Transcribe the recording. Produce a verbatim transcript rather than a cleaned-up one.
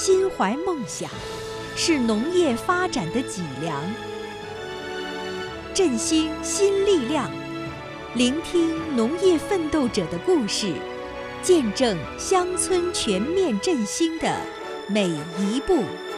心怀梦想，是农业发展的脊梁。振兴新力量，聆听农业奋斗者的故事，见证乡村全面振兴的每一步。